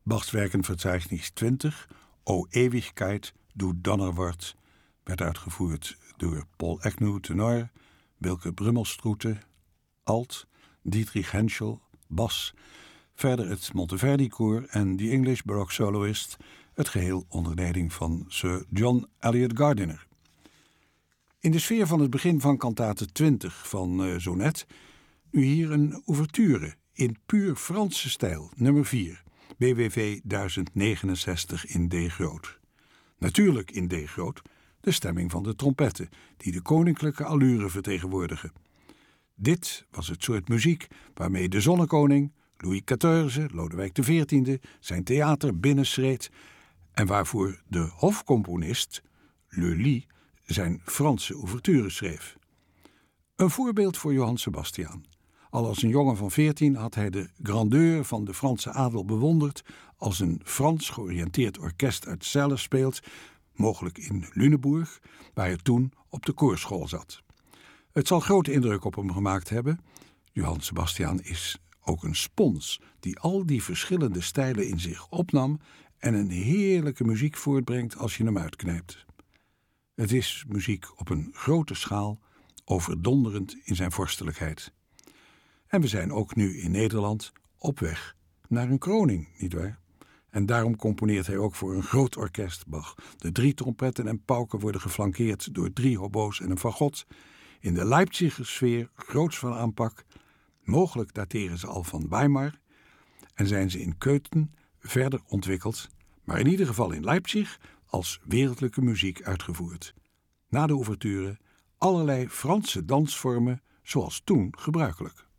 Bachs Werkenverzeichnis 20, O Ewigkeit, du Donnerwort, werd uitgevoerd door Paul Agnew tenor, Wilke Brummelstroete, alt, Dietrich Henschel, bas, verder het Monteverdi-koor en The English Baroque Soloist, het geheel onder leiding van Sir John Eliot Gardiner. In de sfeer van het begin van kantate 20 van Sonnet, nu hier een ouverture in puur Franse stijl, nummer 4, BWV 1069 in D groot. Natuurlijk in D groot, de stemming van de trompetten, die de koninklijke allure vertegenwoordigen. Dit was het soort muziek waarmee de zonnekoning, Louis XIV, Lodewijk XIV, zijn theater binnenschreed en waarvoor de hofcomponist, Lully, zijn Franse ouverture schreef. Een voorbeeld voor Johann Sebastian. Al als een jongen van 14 had hij de grandeur van de Franse adel bewonderd als een Frans georiënteerd orkest uit Celle speelt, mogelijk in Lüneburg, waar hij toen op de koorschool zat. Het zal grote indruk op hem gemaakt hebben. Johann Sebastian is ook een spons die al die verschillende stijlen in zich opnam en een heerlijke muziek voortbrengt als je hem uitknijpt. Het is muziek op een grote schaal, overdonderend in zijn vorstelijkheid. En we zijn ook nu in Nederland op weg naar een kroning, nietwaar? En daarom componeert hij ook voor een groot orkest, Bach. De 3 trompetten en pauken worden geflankeerd door 3 hobo's en een fagot. In de Leipziger sfeer groots van aanpak. Mogelijk dateren ze al van Weimar en zijn ze in Köthen verder ontwikkeld, maar in ieder geval in Leipzig als wereldlijke muziek uitgevoerd. Na de ouverture allerlei Franse dansvormen zoals toen gebruikelijk.